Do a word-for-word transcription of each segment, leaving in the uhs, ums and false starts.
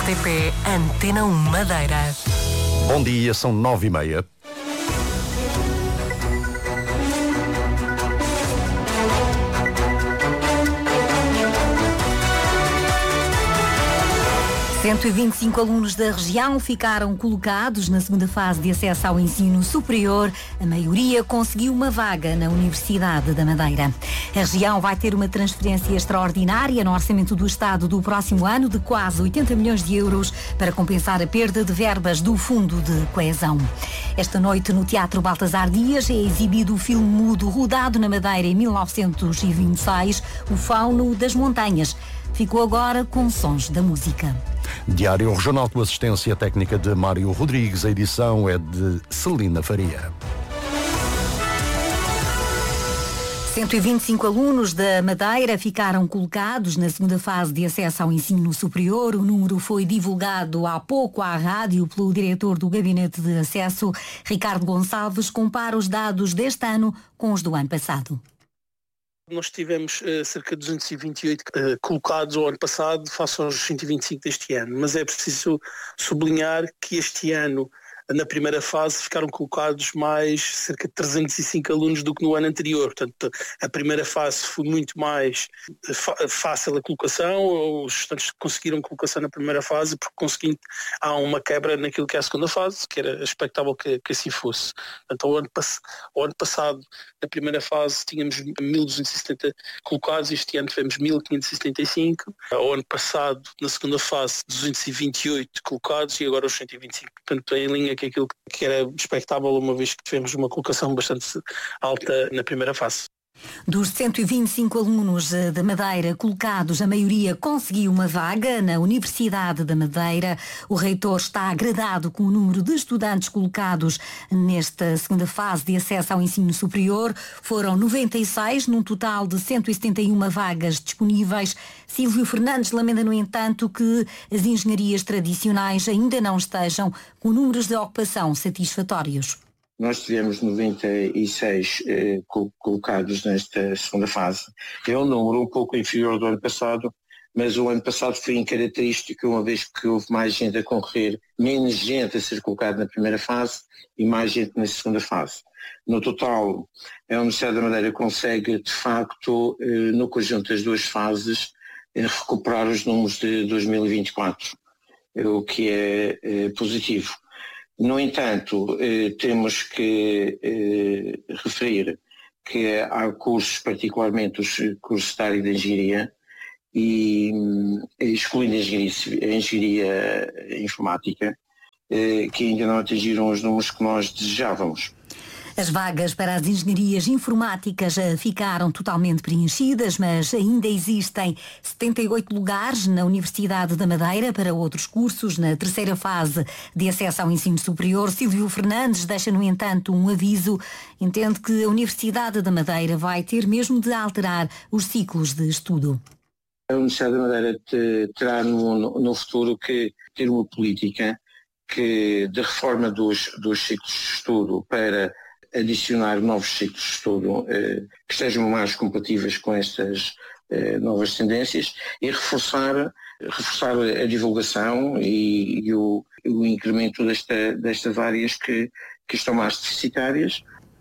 R T P Antena um Madeira. Bom dia, são nove e meia. cento e vinte e cinco alunos da região ficaram colocados na segunda fase de acesso ao ensino superior. A maioria conseguiu uma vaga na Universidade da Madeira. A região vai ter uma transferência extraordinária no orçamento do Estado do próximo ano de quase oitenta milhões de euros para compensar a perda de verbas do Fundo de Coesão. Esta noite no Teatro Baltasar Dias é exibido o filme mudo rodado na Madeira em mil novecentos e vinte e seis, O Fauno das Montanhas. Ficou agora com sons da música. Diário Regional com assistência técnica de Mário Rodrigues. A edição é de Celina Faria. cento e vinte e cinco alunos da Madeira ficaram colocados na segunda fase de acesso ao ensino superior. O número foi divulgado há pouco à rádio pelo diretor do Gabinete de Acesso, Ricardo Gonçalves, compara os dados deste ano com os do ano passado. Nós tivemos uh, cerca de duzentos e vinte e oito uh, colocados ao ano passado face aos cento e vinte e cinco deste ano, mas é preciso sublinhar que este ano, na primeira fase, ficaram colocados mais cerca de trezentos e cinco alunos do que no ano anterior. Portanto, a primeira fase foi muito mais fácil a colocação, os estudantes conseguiram colocação na primeira fase, porque conseguindo há uma quebra naquilo que é a segunda fase, que era expectável que, que assim fosse. Portanto, ao ano, ao ano passado, na primeira fase, tínhamos mil duzentos e setenta colocados, este ano tivemos mil quinhentos e setenta e cinco. Ao ano passado, na segunda fase, duzentos e vinte e oito colocados e agora os cento e vinte e cinco. Portanto, em linha que aquilo que era expectável, uma vez que tivemos uma colocação bastante alta na primeira fase. Dos cento e vinte e cinco alunos da Madeira colocados, a maioria conseguiu uma vaga na Universidade da Madeira. O reitor está agradado com o número de estudantes colocados nesta segunda fase de acesso ao ensino superior. Foram noventa e seis, num total de cento e setenta e uma vagas disponíveis. Silvio Fernandes lamenta, no entanto, que as engenharias tradicionais ainda não estejam com números de ocupação satisfatórios. Nós tivemos noventa e seis eh, colocados nesta segunda fase. É um número um pouco inferior do ano passado, mas o ano passado foi incaracterístico, uma vez que houve mais gente a concorrer, menos gente a ser colocada na primeira fase e mais gente na segunda fase. No total, a Universidade da Madeira consegue, de facto, eh, no conjunto das duas fases, eh, recuperar os números de dois mil e vinte e quatro, eh, o que é eh, positivo. No entanto, eh, temos que eh, referir que há cursos, particularmente os cursos da área de engenharia, e excluindo a engenharia, a engenharia informática, eh, que ainda não atingiram os números que nós desejávamos. As vagas para as engenharias informáticas ficaram totalmente preenchidas, mas ainda existem setenta e oito lugares na Universidade da Madeira para outros cursos. Na terceira fase de acesso ao ensino superior, Silvio Fernandes deixa, no entanto, um aviso. Entende que a Universidade da Madeira vai ter mesmo de alterar os ciclos de estudo. A Universidade da Madeira terá no, no futuro que ter uma política que, de reforma dos, dos ciclos de estudo para adicionar novos ciclos de estudo eh, que estejam mais compatíveis com estas eh, novas tendências e reforçar, reforçar a divulgação e, e o, o incremento desta, destas áreas que, que estão mais deficitárias.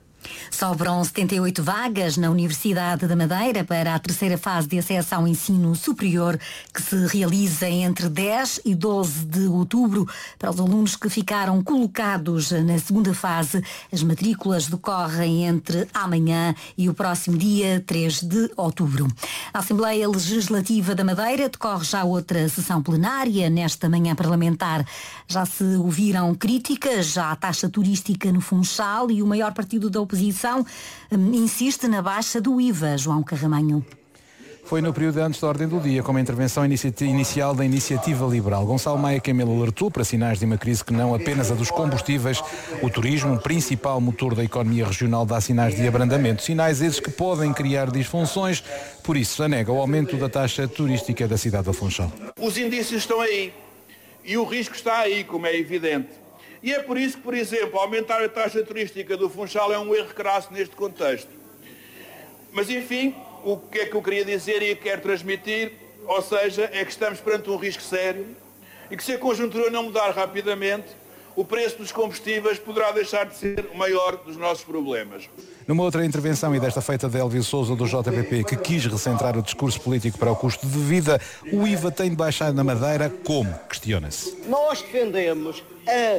Sobram setenta e oito vagas na Universidade da Madeira para a terceira fase de acesso ao ensino superior, que se realiza entre dez e doze de outubro. Para os alunos que ficaram colocados na segunda fase, as matrículas decorrem entre amanhã e o próximo dia três de outubro. A Assembleia Legislativa da Madeira decorre já outra sessão plenária nesta manhã parlamentar. Já se ouviram críticas à taxa turística no Funchal e o maior partido da oposição insiste na baixa do I V A. João Carramanho. Foi no período antes da ordem do dia, com uma intervenção inicial da Iniciativa Liberal. Gonçalo Maia Camelo alertou para sinais de uma crise que não apenas a dos combustíveis. O turismo, principal motor da economia regional, dá sinais de abrandamento. Sinais esses que podem criar disfunções. Por isso, anega o aumento da taxa turística da cidade do Funchal. Os indícios estão aí e o risco está aí, como é evidente. E é por isso que, por exemplo, aumentar a taxa turística do Funchal é um erro crasso neste contexto. Mas, enfim, o que é que eu queria dizer e quero transmitir, ou seja, é que estamos perante um risco sério e que, se a conjuntura não mudar rapidamente, o preço dos combustíveis poderá deixar de ser o maior dos nossos problemas. Numa outra intervenção, e desta feita de Elvio Sousa do J P P, que quis recentrar o discurso político para o custo de vida, o I V A tem de baixar na Madeira como? Questiona-se. Nós defendemos a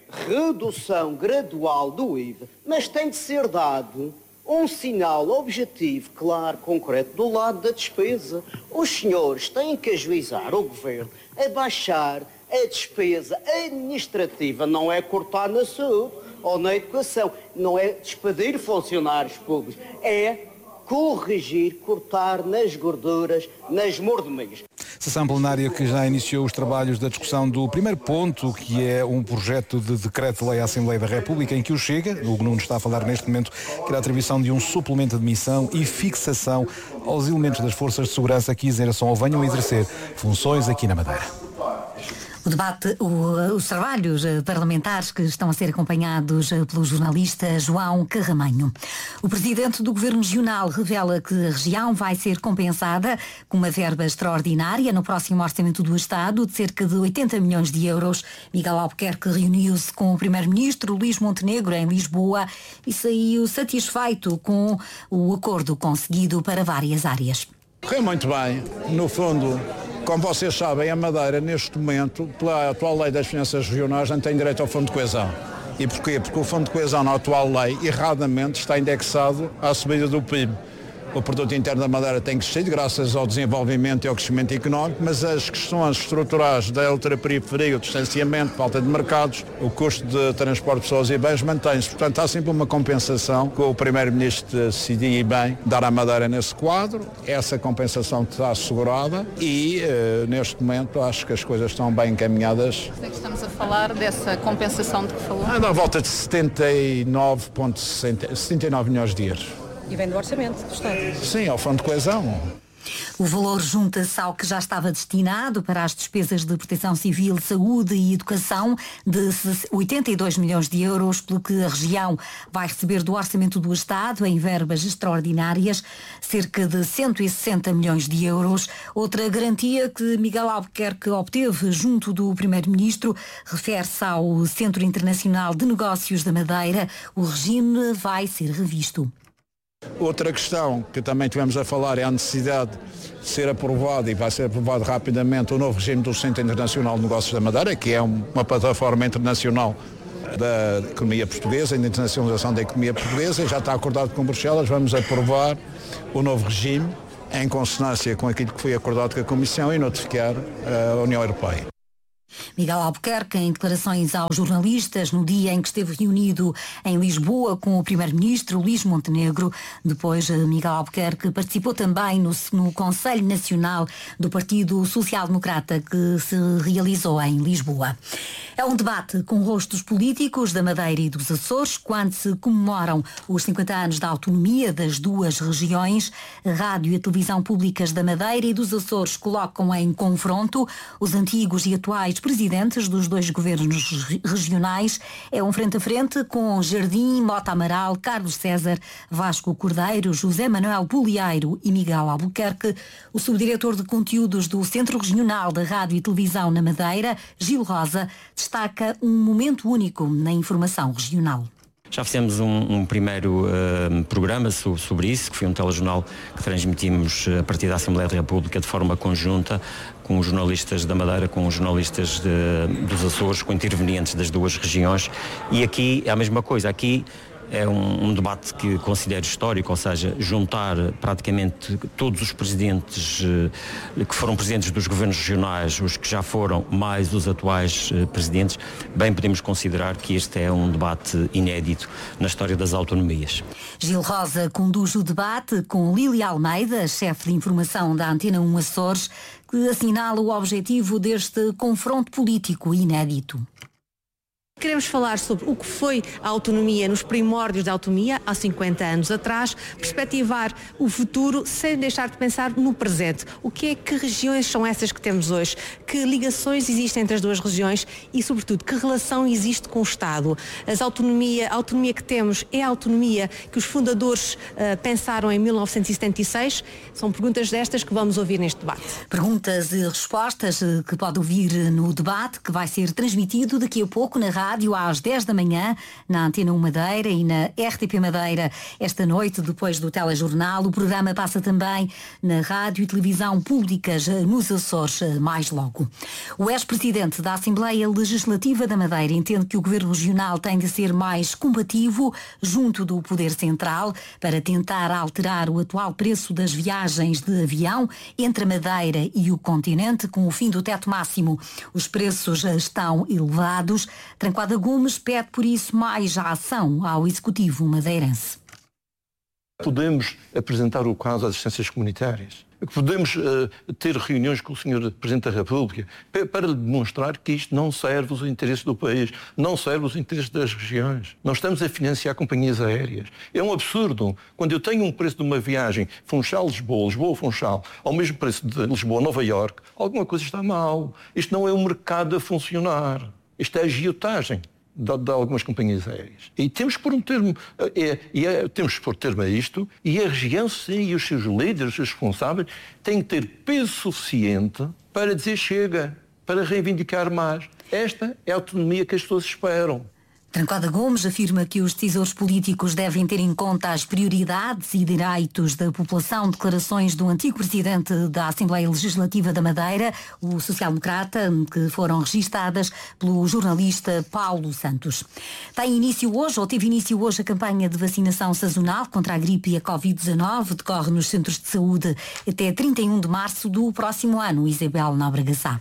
redução gradual do I V A, mas tem de ser dado um sinal objetivo, claro, concreto, do lado da despesa. Os senhores têm que ajuizar o governo a baixar a despesa administrativa, não é cortar na saúde ou na educação, não é despedir funcionários públicos, é corrigir, cortar nas gorduras, nas mordomias. Sessão plenária que já iniciou os trabalhos da discussão do primeiro ponto, que é um projeto de decreto-lei à Assembleia da República, em que o Chega, o Nuno está a falar neste momento, quer a atribuição de um suplemento de missão e fixação aos elementos das forças de segurança que exerçam ou venham a exercer funções aqui na Madeira. O debate, o, os trabalhos parlamentares que estão a ser acompanhados pelo jornalista João Carramanho. O presidente do Governo Regional revela que a região vai ser compensada com uma verba extraordinária no próximo orçamento do Estado de cerca de oitenta milhões de euros. Miguel Albuquerque reuniu-se com o primeiro-ministro Luís Montenegro em Lisboa e saiu satisfeito com o acordo conseguido para várias áreas. Correu muito bem. No fundo, como vocês sabem, a Madeira, neste momento, pela atual lei das finanças regionais, não tem direito ao Fundo de Coesão. E porquê? Porque o Fundo de Coesão, na atual lei, erradamente está indexado à subida do P I B. O produto interno da Madeira tem crescido graças ao desenvolvimento e ao crescimento económico, mas as questões estruturais da ultraperiferia, o distanciamento, falta de mercados, o custo de transporte de pessoas e bens mantém-se. Portanto, há sempre uma compensação que o Primeiro-Ministro decidiu bem dar à Madeira nesse quadro. Essa compensação está assegurada e, uh, neste momento, acho que as coisas estão bem encaminhadas. Sei que estamos a falar dessa compensação de que falou. Anda à volta de setenta e nove milhões de euros. E vem do orçamento do Estado. Sim, ao Fundo de Coesão. O valor junta-se ao que já estava destinado para as despesas de proteção civil, saúde e educação de oitenta e dois milhões de euros, pelo que a região vai receber do orçamento do Estado, em verbas extraordinárias, cerca de cento e sessenta milhões de euros. Outra garantia que Miguel Albuquerque obteve junto do Primeiro-Ministro refere-se ao Centro Internacional de Negócios da Madeira. O regime vai ser revisto. Outra questão que também tivemos a falar é a necessidade de ser aprovado, e vai ser aprovado rapidamente, o novo regime do Centro Internacional de Negócios da Madeira, que é uma plataforma internacional da economia portuguesa, da internacionalização da economia portuguesa, e já está acordado com Bruxelas. Vamos aprovar o novo regime em consonância com aquilo que foi acordado com a Comissão e notificar a União Europeia. Miguel Albuquerque, em declarações aos jornalistas no dia em que esteve reunido em Lisboa com o primeiro-ministro Luís Montenegro. Depois, Miguel Albuquerque participou também no, no Conselho Nacional do Partido Social Democrata, que se realizou em Lisboa. É um debate com rostos políticos da Madeira e dos Açores, quando se comemoram os cinquenta anos da autonomia das duas regiões. A rádio e a televisão públicas da Madeira e dos Açores colocam em confronto os antigos e atuais presidentes dos dois governos regionais. É um frente a frente com Jardim, Mota Amaral, Carlos César, Vasco Cordeiro, José Manuel Bolieiro e Miguel Albuquerque. O subdiretor de conteúdos do Centro Regional da Rádio e Televisão na Madeira, Gil Rosa, destaca um momento único na informação regional. Já fizemos um, um primeiro uh, programa sobre, sobre isso, que foi um telejornal que transmitimos a partir da Assembleia da República de forma conjunta, com os jornalistas da Madeira, com os jornalistas de, dos Açores, com intervenientes das duas regiões. E aqui é a mesma coisa. Aqui é um, um debate que considero histórico, ou seja, juntar praticamente todos os presidentes eh, que foram presidentes dos governos regionais, os que já foram, mais os atuais eh, presidentes. Bem, podemos considerar que este é um debate inédito na história das autonomias. Gil Rosa conduz o debate com Lília Almeida, chefe de informação da Antena um Açores, que assinala o objetivo deste confronto político inédito. Queremos falar sobre o que foi a autonomia nos primórdios da autonomia, há cinquenta anos atrás, perspectivar o futuro sem deixar de pensar no presente. O que é que regiões são essas que temos hoje? Que ligações existem entre as duas regiões e, sobretudo, que relação existe com o Estado? As autonomia, a autonomia que temos é a autonomia que os fundadores uh, pensaram em mil novecentos e setenta e seis? São perguntas destas que vamos ouvir neste debate. Perguntas e respostas que pode ouvir no debate, que vai ser transmitido daqui a pouco na rádio às dez da manhã, na Antena um Madeira e na R T P Madeira esta noite, depois do telejornal. O programa passa também na rádio e televisão públicas nos Açores mais logo. O ex-presidente da Assembleia Legislativa da Madeira entende que o Governo Regional tem de ser mais combativo junto do Poder Central para tentar alterar o atual preço das viagens de avião entre a Madeira e o continente, com o fim do teto máximo. Os preços estão elevados. Trancoada Gomes pede, por isso, mais ação ao Executivo madeirense. Podemos apresentar o caso às assistências comunitárias. Podemos uh, ter reuniões com o senhor Presidente da República para lhe demonstrar que isto não serve os interesses do país, não serve os interesses das regiões. Nós estamos a financiar companhias aéreas. É um absurdo. Quando eu tenho um preço de uma viagem Funchal-Lisboa, Lisboa-Funchal, ao mesmo preço de Lisboa-Nova Iorque, alguma coisa está mal. Isto não é um mercado a funcionar. Isto é agiotagem de, de algumas companhias aéreas. E temos que pôr um termo, é, é, temos que pôr termo a isto, e a região, sim, e os seus líderes, os seus responsáveis, têm que ter peso suficiente para dizer chega, para reivindicar mais. Esta é a autonomia que as pessoas esperam. Trancoada Gomes afirma que os decisores políticos devem ter em conta as prioridades e direitos da população. Declarações do antigo presidente da Assembleia Legislativa da Madeira, o social-democrata, que foram registadas pelo jornalista Paulo Santos. Tem início hoje, ou teve início hoje, a campanha de vacinação sazonal contra a gripe e a covid dezanove. Decorre nos centros de saúde até trinta e um de março do próximo ano. Isabel Nóbrega Sá.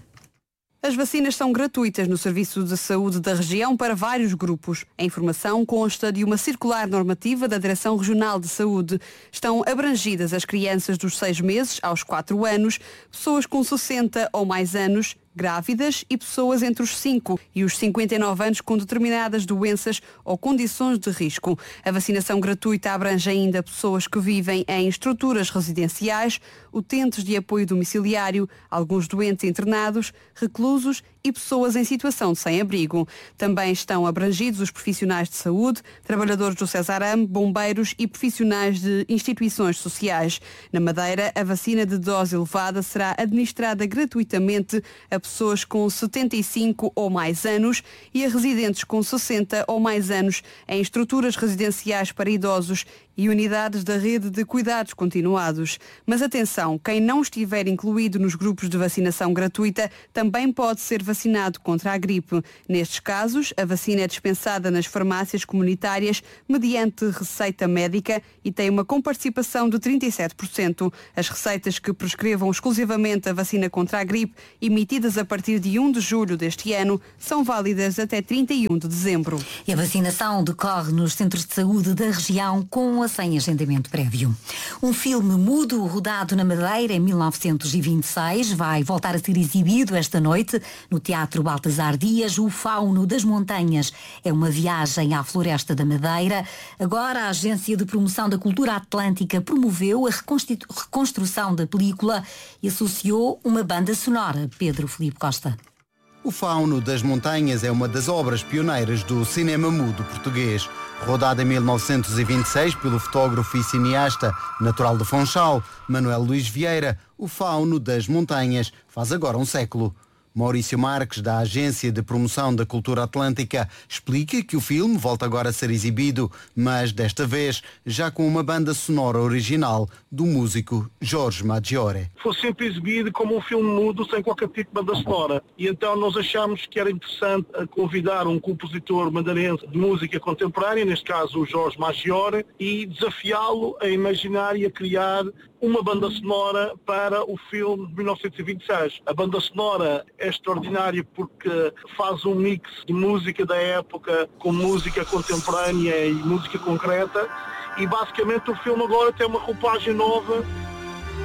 As vacinas são gratuitas no Serviço de Saúde da região para vários grupos. A informação consta de uma circular normativa da Direção Regional de Saúde. Estão abrangidas as crianças dos seis meses aos quatro anos, pessoas com sessenta ou mais anos, grávidas e pessoas entre os cinco e os cinquenta e nove anos com determinadas doenças ou condições de risco. A vacinação gratuita abrange ainda pessoas que vivem em estruturas residenciais, utentes de apoio domiciliário, alguns doentes internados, reclusos e pessoas em situação de sem-abrigo. Também estão abrangidos os profissionais de saúde, trabalhadores do Cesarame, bombeiros e profissionais de instituições sociais. Na Madeira, a vacina de dose elevada será administrada gratuitamente a pessoas com setenta e cinco ou mais anos e a residentes com sessenta ou mais anos em estruturas residenciais para idosos e unidades da rede de cuidados continuados. Mas atenção, quem não estiver incluído nos grupos de vacinação gratuita também pode ser vacinado contra a gripe. Nestes casos, a vacina é dispensada nas farmácias comunitárias mediante receita médica e tem uma comparticipação de trinta e sete por cento. As receitas que prescrevam exclusivamente a vacina contra a gripe, emitidas a partir de primeiro de julho deste ano, são válidas até trinta e um de dezembro. E a vacinação decorre nos centros de saúde da região com sem agendamento prévio. Um filme mudo rodado na Madeira em mil novecentos e vinte e seis vai voltar a ser exibido esta noite no Teatro Baltasar Dias. O Fauno das Montanhas é uma viagem à floresta da Madeira. Agora a Agência de Promoção da Cultura Atlântica promoveu a reconstrução da película e associou uma banda sonora. Pedro Filipe Costa. O Fauno das Montanhas é uma das obras pioneiras do cinema mudo português. Rodada em mil novecentos e vinte e seis pelo fotógrafo e cineasta natural de Funchal, Manuel Luís Vieira, o Fauno das Montanhas faz agora um século. Maurício Marques, da Agência de Promoção da Cultura Atlântica, explica que o filme volta agora a ser exibido, mas desta vez já com uma banda sonora original do músico Jorge Maggiore. Foi sempre exibido como um filme mudo, sem qualquer tipo de banda sonora. E então nós achamos que era interessante convidar um compositor madeirense de música contemporânea, neste caso o Jorge Maggiore, e desafiá-lo a imaginar e a criar uma banda sonora para o filme de mil novecentos e vinte e seis. A banda sonora é extraordinária porque faz um mix de música da época com música contemporânea e música concreta, e basicamente o filme agora tem uma roupagem nova.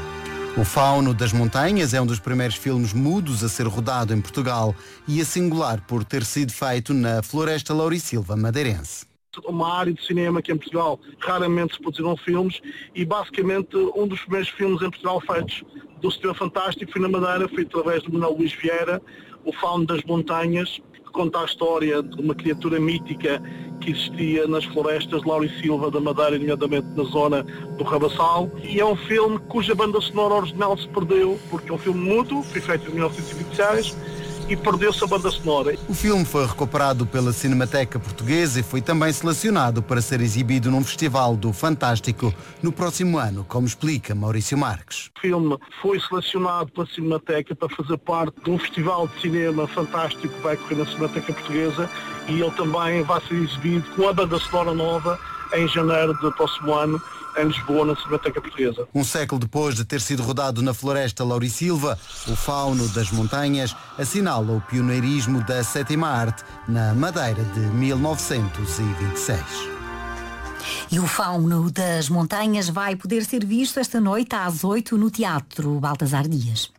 O Fauno das Montanhas é um dos primeiros filmes mudos a ser rodado em Portugal e a singular por ter sido feito na Floresta Laurisilva madeirense. Uma área de cinema que em Portugal raramente se produziram filmes e basicamente um dos primeiros filmes em Portugal feitos do cinema fantástico foi na Madeira, foi através do Manuel Luís Vieira, O Fauno das Montanhas, que conta a história de uma criatura mítica que existia nas florestas de Laurisilva da Madeira, nomeadamente na zona do Rabassal, e é um filme cuja banda sonora original se perdeu, porque é um filme mudo, foi feito em mil novecentos e vinte e seis, e perdeu-se a banda sonora. O filme foi recuperado pela Cinemateca Portuguesa e foi também selecionado para ser exibido num festival do Fantástico no próximo ano, como explica Maurício Marques. O filme foi selecionado pela Cinemateca para fazer parte de um festival de cinema fantástico que vai correr na Cinemateca Portuguesa e ele também vai ser exibido com a banda sonora nova em janeiro do próximo ano, em Lisboa, na Cinemateca Portuguesa. Um século depois de ter sido rodado na Floresta Laurisilva, o Fauno das Montanhas assinala o pioneirismo da sétima arte na Madeira de mil novecentos e vinte e seis. E o Fauno das Montanhas vai poder ser visto esta noite às oito no Teatro Baltasar Dias.